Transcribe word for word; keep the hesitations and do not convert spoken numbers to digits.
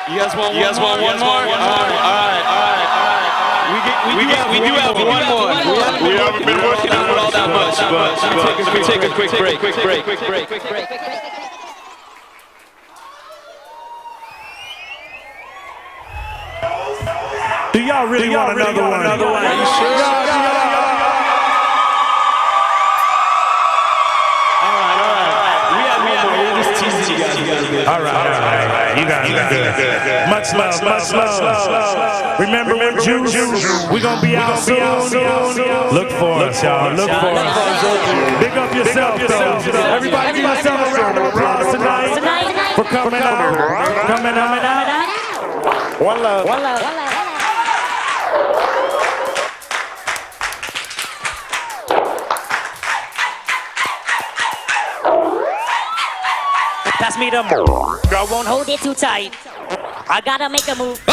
You guys want? You guys want one more? All right, all right, all right, all right. We get, we, we, get, we do have one more. We haven't been working on it all that much, but let me take a quick break. Quick break. Quick break. Quick break. Do y'all really want another one? Another one? Are you sure? All right, all right, you got it. Good. Much love, much love. Remember, remember, Juice, we're gonna be out soon. Look for us, y'all. Look for us. Big up yourself, though. Everybody, give yourself a round of applause tonight for coming out. Coming out. One love. One love. Pass me the. Girl won't hold it too tight. I gotta make a move.